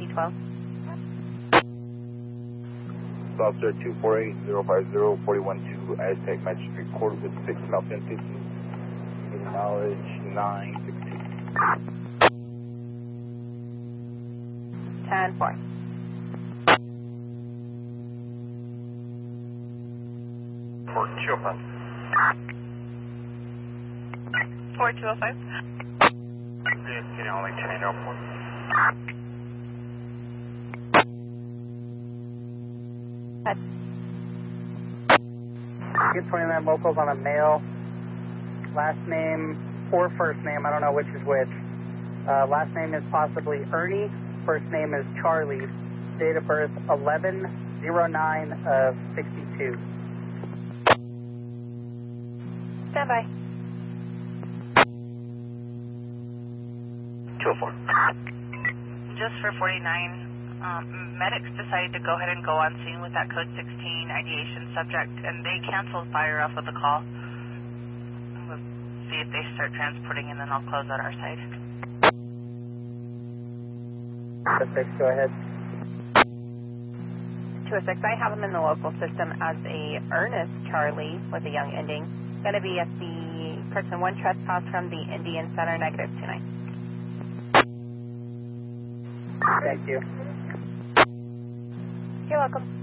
212. Officer 248-050-412 Aztec Magistrate Court with 6 malfeasance. Acknowledge 962. 10-4. Port 205. 4205. Getting only 10 airport. Get 29 locals on a male. Last name or first name, I don't know which is which. Last name is possibly Ernie. First name is Charlie. Date of birth 11/09/62. Stand by. 204. Just for 49, medics decided to go ahead and go on scene with that code 16 ideation subject, and they canceled fire off of the call. We'll see if they start transporting, and then I'll close out our side. 206, go ahead. 206, I have him in the local system as a Ernest Charlie with a young ending. Going to be at the person 1 trespass from the Indian Center, -29. Thank you. You're welcome.